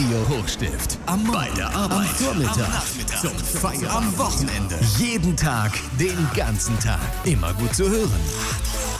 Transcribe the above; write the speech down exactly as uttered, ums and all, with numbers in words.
Radio Hochstift. Am Morgen, bei der Arbeit, am Vormittag, am Nachmittag, zum Feiern, am Wochenende. Jeden Tag, den ganzen Tag. Immer gut zu hören.